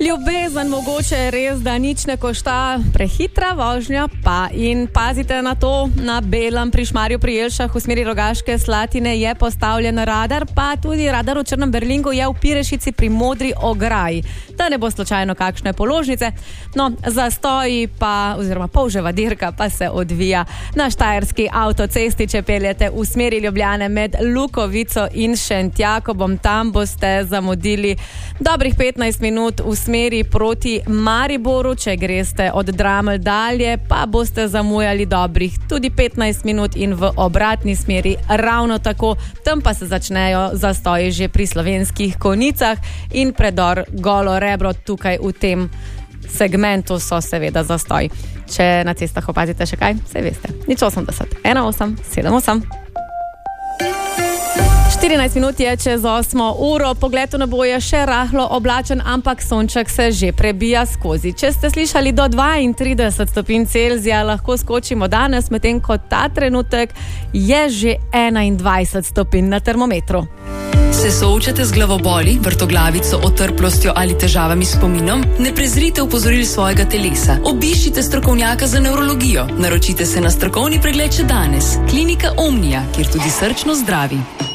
Ljubezen mogoče je res, da nič ne košta, prehitra vožnja pa. In pazite na to, na Belem pri Šmarju pri Jelšah v smeri Rogaške Slatine je postavljen radar, pa tudi radar v Črnem Berlingu je v Pirešici pri Modri ograji. Da ne bo slučajno kakšne položnice. No, zastoji pa, oziroma polževa dirka pa se odvija na Štajerski avtocesti, če peljete v smeri Ljubljane med Lukovico in Šentjakobom. Tam boste zamudili dobrih 15 minut v smeri proti Mariboru, če greste od Dramelj dalje, pa boste zamujali dobrih tudi 15 minut in v obratni smeri ravno tako. Tam pa se začnejo zastoji že pri Slovenskih Konjicah in predor Golo Rebro. Tukaj v tem segmentu so seveda zastoji. Če na cestah opazite še kaj, saj veste. 080 18 78. 14 minut je čez 8 uro, pogled v nebo je še rahlo oblačen, ampak sonček se že prebija skozi. Če ste slišali do 32 stopinj Celzija, lahko skočimo danes, medtem ko ta trenutek je že 21 stopinj na termometru. Se soočate z glavoboli, vrtoglavico, otrplostjo ali težavami s spominom? Ne prezrite opozoril svojega telesa. Obiščite strokovnjaka za nevrologijo. Naročite se na strokovni pregled še danes. Klinika Omnija, kjer tudi srčno zdravi.